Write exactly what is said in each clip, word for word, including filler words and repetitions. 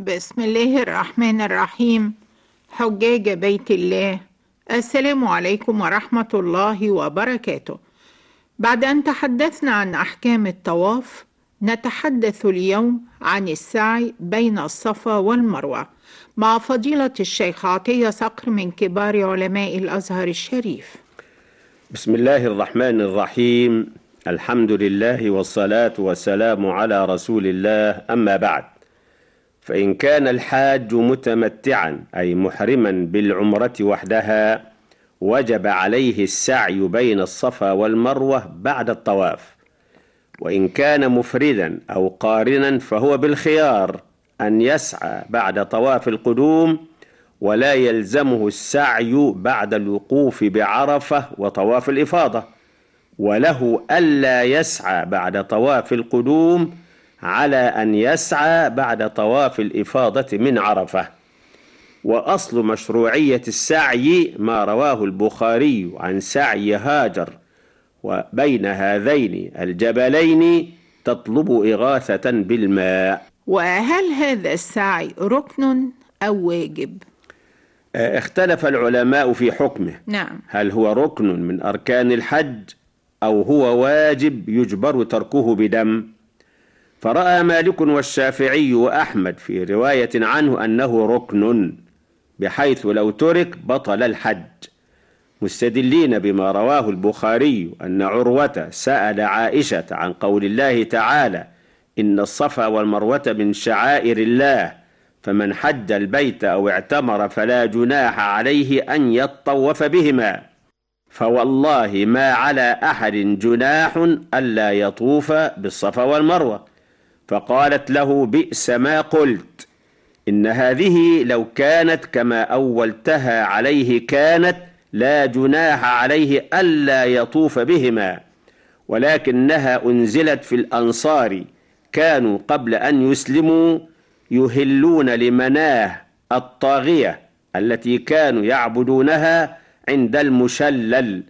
بسم الله الرحمن الرحيم. حجاج بيت الله، السلام عليكم ورحمة الله وبركاته. بعد أن تحدثنا عن أحكام الطواف، نتحدث اليوم عن السعي بين الصفا والمروة مع فضيلة الشيخ عطية صقر من كبار علماء الأزهر الشريف. بسم الله الرحمن الرحيم. الحمد لله والصلاة والسلام على رسول الله، أما بعد، فإن كان الحاج متمتعا أي محرما بالعمرة وحدها وجب عليه السعي بين الصفا والمروة بعد الطواف، وإن كان مفردا أو قارنا فهو بالخيار أن يسعى بعد طواف القدوم، ولا يلزمه السعي بعد الوقوف بعرفة وطواف الإفاضة، وله ألا يسعى بعد طواف القدوم على أن يسعى بعد طواف الإفاضة من عرفة. وأصل مشروعية السعي ما رواه البخاري عن سعي هاجر وبين هذين الجبلين تطلب إغاثة بالماء. وهل هذا السعي ركن أو واجب؟ اختلف العلماء في حكمه. نعم. هل هو ركن من أركان الحج أو هو واجب يجبر تركه بدم؟ فرأى مالك والشافعي وأحمد في رواية عنه أنه ركن، بحيث لو ترك بطل الحج، مستدلين بما رواه البخاري أن عروة سأل عائشة عن قول الله تعالى: إن الصفا والمروة من شعائر الله، فمن حج البيت أو اعتمر فلا جناح عليه أن يطوف بهما، فوالله ما على أحد جناح ألا يطوف بالصفا والمروة. فقالت له: بئس ما قلت، إن هذه لو كانت كما أولتها عليه كانت لا جناح عليه ألا يطوف بهما، ولكنها أنزلت في الأنصار، كانوا قبل أن يسلموا يهلون لمناه الطاغية التي كانوا يعبدونها عند المشلل،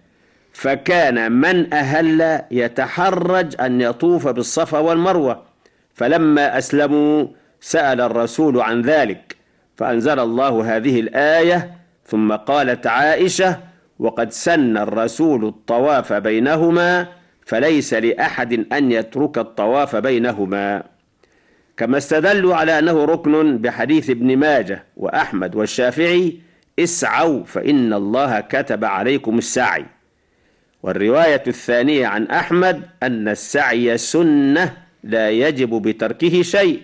فكان من أهل يتحرج أن يطوف بالصفا والمروة، فلما أسلموا سأل الرسول عن ذلك، فأنزل الله هذه الآية. ثم قالت عائشة: وقد سن الرسول الطواف بينهما، فليس لأحد أن يترك الطواف بينهما. كما استدلوا على أنه ركن بحديث ابن ماجه وأحمد والشافعي: اسعوا فإن الله كتب عليكم السعي. والرواية الثانية عن أحمد أن السعي سنة لا يجب بتركه شيء.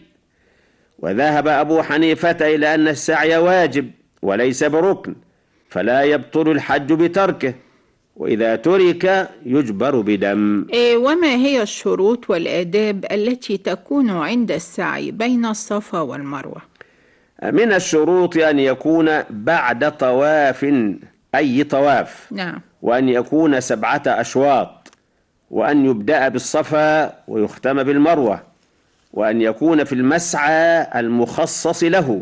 وذهب أبو حنيفة إلى أن السعي واجب وليس بركن، فلا يبطل الحج بتركه، وإذا ترك يجبر بدم. إيه وما هي الشروط والآداب التي تكون عند السعي بين الصفا والمروة؟ من الشروط أن يكون بعد طواف، أي طواف. نعم. وأن يكون سبعة أشواط، وأن يبدأ بالصفا ويختم بالمروة، وأن يكون في المسعى المخصص له،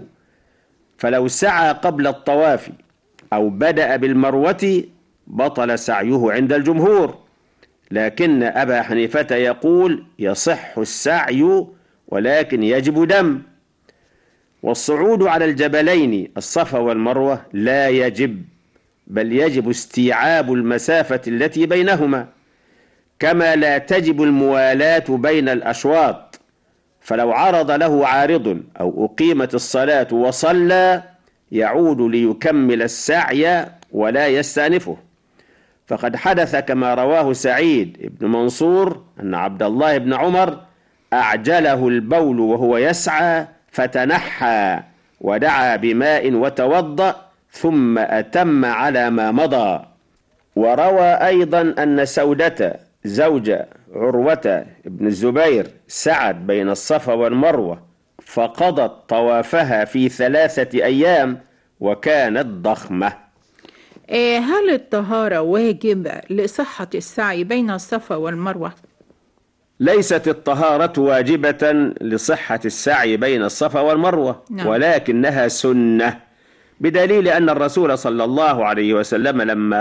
فلو سعى قبل الطواف أو بدأ بالمروة بطل سعيه عند الجمهور، لكن أبا حنيفة يقول يصح السعي ولكن يجب دم. والصعود على الجبلين الصفا والمروة لا يجب، بل يجب استيعاب المسافة التي بينهما، كما لا تجب الموالاة بين الأشواط، فلو عرض له عارض أو أقيمت الصلاة وصلى يعود ليكمل السعي ولا يستأنفه. فقد حدث كما رواه سعيد بن منصور أن عبد الله بن عمر أعجله البول وهو يسعى فتنحى ودعا بماء وتوضأ ثم أتم على ما مضى. وروى أيضا أن سودة زوج عروة بن الزبير سعت بين الصفا والمروة فقضت طوافها في ثلاثة أيام وكانت ضخمة. هل الطهارة واجبة لصحة السعي بين الصفا والمروة؟ ليست الطهارة واجبة لصحة السعي بين الصفا والمروة. نعم. ولكنها سنة، بدليل أن الرسول صلى الله عليه وسلم لما